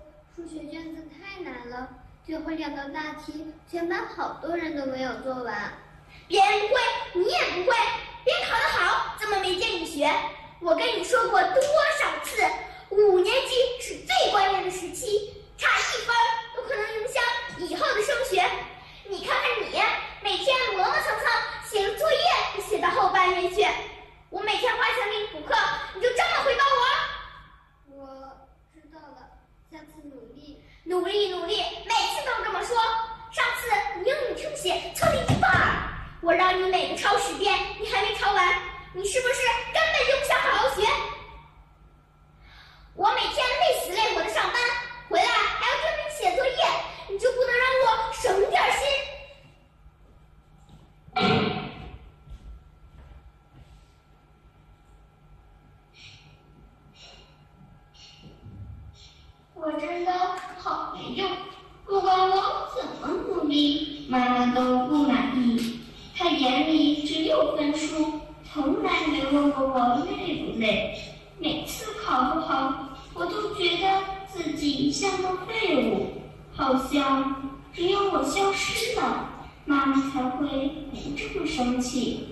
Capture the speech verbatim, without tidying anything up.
数学卷子太难了，最后两道大题，全班好多人都没有做完。 别人不会，你也不会，别人考得好，怎么没见你学？我跟你说过多少次，五年级是最关键的时期，差一分都可能影响以后的升学。你看看你，每天磨磨蹭蹭写个作业，都写到后半夜去。我每天花钱给你补课，你就这么回报我？我知道了，下次努力。 努力努力，每次都这么说。上次你英语听写错了一半，我让你每个抄十遍，你还没抄完，你是不是根本就不想好好学？我每天累死累活的上班，回来还要盯着你写作业，你就不能让我省点心？ 我真的好没用，不管我怎么努力，妈妈都不满意。她眼里只有分数，从来没问过我累不累。每次考不好，我都觉得自己像个废物，好像只有我消失了，妈妈才会不这么生气。